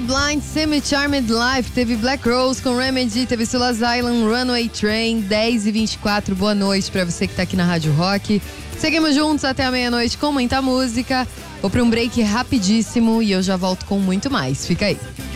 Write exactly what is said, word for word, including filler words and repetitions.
Blind, Semi-Charmed Life, teve Black Rose com Remedy, teve Silas Island, Runaway Train, dez e vinte e quatro. Boa noite pra você que tá aqui na Rádio Rock. Seguimos juntos até a meia-noite com muita música. Vou pra um break rapidíssimo e eu já volto com muito mais. Fica aí.